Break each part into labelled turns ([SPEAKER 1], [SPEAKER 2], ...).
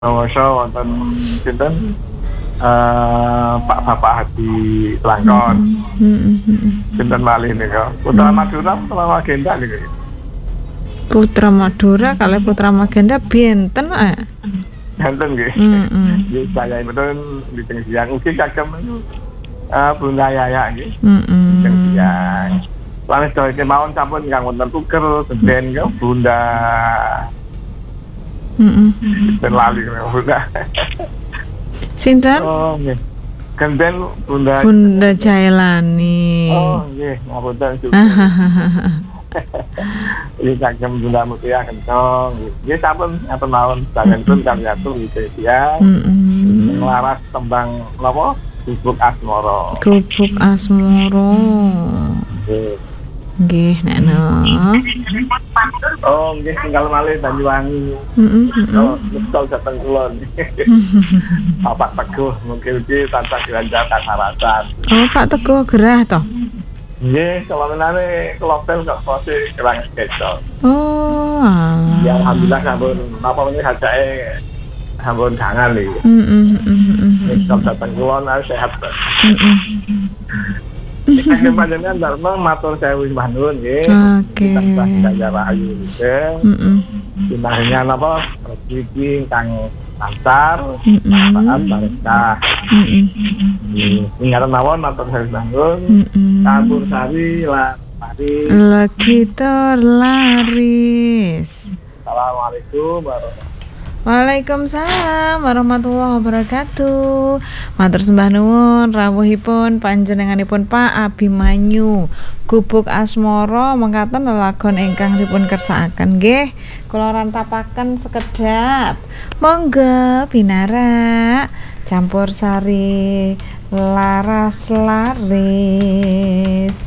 [SPEAKER 1] Rawoso wonten sinten Pak Bapak Hadi Langkon. Sinten malih nika. Putra Madura, Putra Magenda niku.
[SPEAKER 2] Putra Madura kalih Putra Magenda benten
[SPEAKER 1] Benten nggih. Nggih saya betul di tengah siang ugi kagem Bunda Yaya nggih. Tengah siang. Lan sedaya mawon sampun kang wonten tuker geden kang Bunda. Ben lali Bunda.
[SPEAKER 2] Sinten?
[SPEAKER 1] Oh nggih. Genden Bunda
[SPEAKER 2] Jailani.
[SPEAKER 1] Oh nggih, ngapunten juga. Ini kagem Bunda Mutia Kencong. Nggih sampun ngaten mawon sampun kami atur iki ya. Nglaras tembang napa? Gubuk Asmara.
[SPEAKER 2] Gubuk Asmara. Nggih, nekno.
[SPEAKER 1] Oh, nggih tinggal malih Banyuwangi. Oh, betul dateng kula. Bapak Teguh mungkin iki tansah dilancar kasarasan.
[SPEAKER 2] Oh, Pak Teguh gerah toh?
[SPEAKER 1] Nggih, kalau menane kelopel kok pose kerang kecok.
[SPEAKER 2] Oh.
[SPEAKER 1] Ya alhamdulillah sampun napa meneh hajake sampun jangan iki. Kalau dateng kula sehat. Kita panjenengan dharma matur sewu mbah nuwun nggih.
[SPEAKER 2] Oke.
[SPEAKER 1] Kita rahayu nggih. Dinahnya napa? Rezeki kang lancar, manfaat barokah. Ingatan mawon matur sewu mbah nuwun. Campur sari lan mari.
[SPEAKER 2] Lagi terlaris.
[SPEAKER 1] Assalamualaikum warahmatullahi.
[SPEAKER 2] Waalaikumsalam warahmatullahi wabarakatuh. Matur sembah nuwun rawuhipun panjenenganipun Pak Abimanyu. Gubuk Asmara mengkaten lelagon ingkang dipun kersakaken nggih. Kula rantapaken sekedhap. Monggo pinarak campur sari laras laris.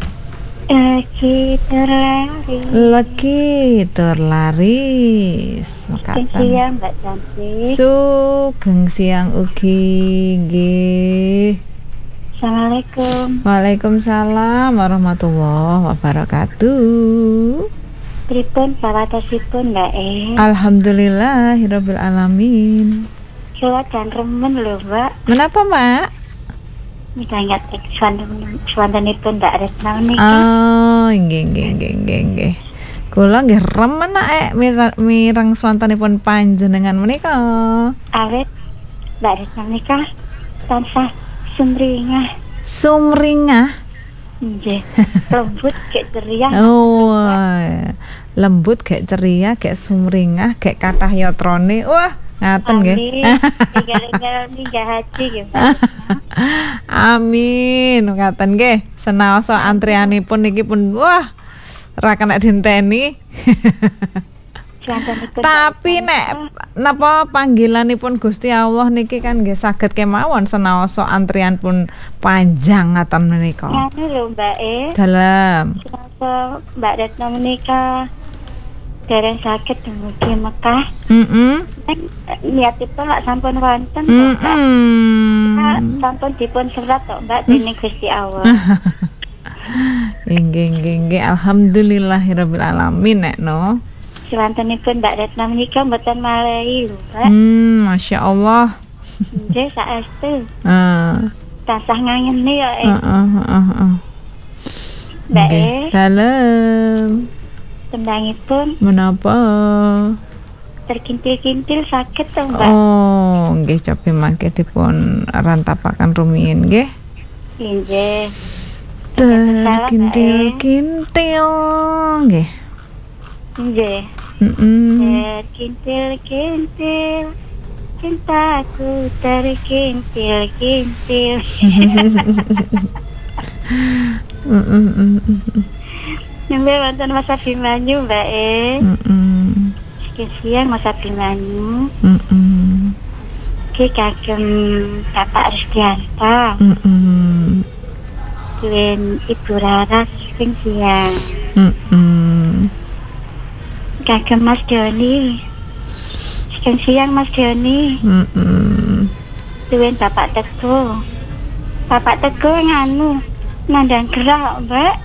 [SPEAKER 2] Lagi terlaris
[SPEAKER 3] Sugeng siang Mbak Cantik.
[SPEAKER 2] Sugeng siang ugi nggih.
[SPEAKER 3] Assalamualaikum.
[SPEAKER 2] Waalaikumsalam warahmatullahi wabarakatuh.
[SPEAKER 3] Pripun pawatosipun Mbak
[SPEAKER 2] Alhamdulillahirabbil alamin.
[SPEAKER 3] Kula jan remen lho Mbak.
[SPEAKER 2] Menapa Mbak?
[SPEAKER 3] Mitangat swantenipun Mbak Retna niki.
[SPEAKER 2] Oh, nggih. Kula nggih remen mireng swantenipun panjenengan menika.
[SPEAKER 3] Awet Mbak Retna menika tansah sumringah.
[SPEAKER 2] Sumringah?
[SPEAKER 3] Nggih. Lembut gek ceria.
[SPEAKER 2] Oh. Lembut gek ceria, gek sumringah, gek kathah yatrane. Wah, ngaten nggih.
[SPEAKER 3] Tinggal ninggah haji nggih.
[SPEAKER 2] Amin, ngaten nggih. Senaosa antrianipun niki pun wah ra kena dinteni. Tapi nek napa panggilanipun Gusti Allah niki kan nggih saged kemawon senaosa antrian pun panjang ngaten menika.
[SPEAKER 3] Ngono lho Mbak
[SPEAKER 2] Dalem.
[SPEAKER 3] Senaosa Mbak Retna menika dereng saged dumugi Mekah. Niatipun lak sampun wonten sampun dipun serat tok Mbak dening Gusti Allah.
[SPEAKER 2] Nggih. Alhamdulillahirabbil alamin nek no.
[SPEAKER 3] Swantenipun Mbak Retna menika mboten malehi lho Mbak.
[SPEAKER 2] Masya Allah.
[SPEAKER 3] Nggih saestu. Tansah ngangeni ya Mbak
[SPEAKER 2] dalem.
[SPEAKER 3] Tembangipun
[SPEAKER 2] menapa?
[SPEAKER 3] Terkintil-kintil sakit to Mbak.
[SPEAKER 2] Oh, nggih cobi mangke dipun rantapaken rumiyin nggih.
[SPEAKER 3] Nggih.
[SPEAKER 2] Terkintil-kintil nggih.
[SPEAKER 3] Nggih. Terkintil-kintil cintaku terkintil-kintil. Nembe wonten Mas Abimanyu Mbak siang Mas Abimanyu. Ki kagem Bapak Risdianta. Duwen Ibu Rara sing siang. Kagem Mas Doni. Sing siang Mas Doni. Duwen Bapak Teguh. Bapak Teguh nganu nandang gerah Mbak.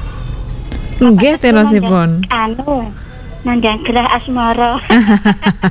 [SPEAKER 2] Nggih terosipun.
[SPEAKER 3] Anu nandang gerah asmara.